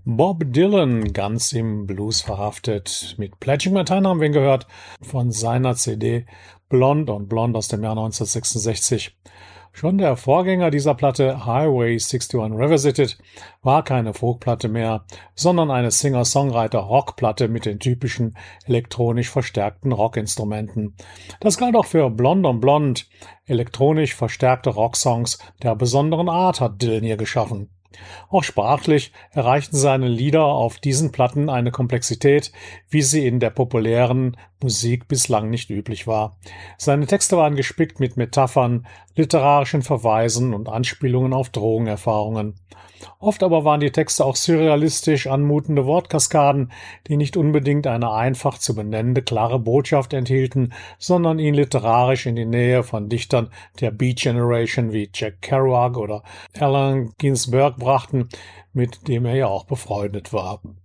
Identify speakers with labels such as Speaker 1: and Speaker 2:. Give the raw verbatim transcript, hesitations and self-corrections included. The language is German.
Speaker 1: Bob Dylan, ganz im Blues verhaftet. Mit Pledging My Time haben wir ihn gehört von seiner C D Blond und Blond aus dem Jahr neunzehnhundertsechsundsechzig. Schon der Vorgänger dieser Platte, Highway einundsiebzig Revisited, war keine Folkplatte mehr, sondern eine Singer-Songwriter-Rockplatte mit den typischen elektronisch verstärkten Rockinstrumenten. Das galt auch für Blond und Blond. Elektronisch verstärkte Rocksongs der besonderen Art hat Dylan hier geschaffen. Auch sprachlich erreichten seine Lieder auf diesen Platten eine Komplexität, wie sie in der populären Musik bislang nicht üblich war. Seine Texte waren gespickt mit Metaphern, literarischen Verweisen und Anspielungen auf Drogenerfahrungen. Oft aber waren die Texte auch surrealistisch anmutende Wortkaskaden, die nicht unbedingt eine einfach zu benennende klare Botschaft enthielten, sondern ihn literarisch in die Nähe von Dichtern der Beat Generation wie Jack Kerouac oder Allen Ginsberg brachten, mit dem er ja auch befreundet war.